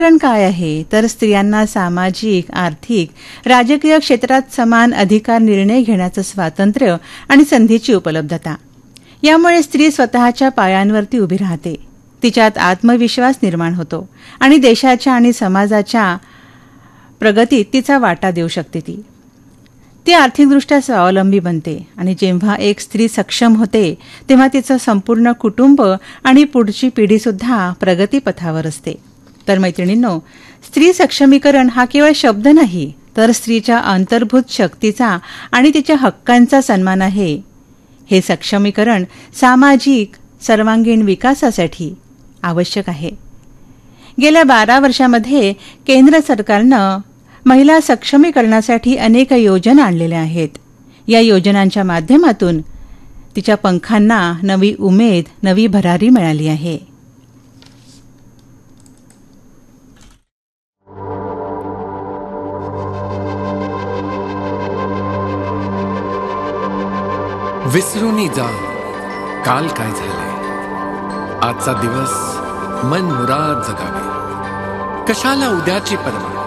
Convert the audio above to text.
कारण काय आहे तर स्त्रियांना सामाजिक, आर्थिक, राजकीय क्षेत्रात समान अधिकार, निर्णय घेण्याचं स्वातंत्र्य आणि संधीची उपलब्धता. यामुळे स्त्री स्वतःच्या पायांवरती उभी राहते, तिच्यात आत्मविश्वास निर्माण होतो आणि देशाच्या आणि समाजाच्या प्रगतीत तिचा वाटा देऊ शकते. ती आर्थिकदृष्ट्या स्वावलंबी बनते आणि जेव्हा एक स्त्री सक्षम होते तेव्हा तिचं संपूर्ण कुटुंब आणि पुढची पिढीसुद्धा प्रगतीपथावर असते. तर मैत्रिणींनो, स्त्री सक्षमीकरण हा केवळ शब्द नाही तर स्त्रीच्या अंतर्भूत शक्तीचा आणि तिच्या हक्कांचा सन्मान आहे. हे सक्षमीकरण सामाजिक सर्वांगीण विकासासाठी आवश्यक आहे. गेल्या 12 वर्षांमध्ये केंद्र सरकारनं महिला सक्षमीकरणासाठी अनेक योजना आणलेल्या आहेत. या योजनांच्या माध्यमातून तिच्या पंखांना नवी उमेद, नवी भरारी मिळाली आहे. विसरूनी जा काल काय झाले, आजचा दिवस मन मुराद जगावे. कशाला उद्याची पर्वा,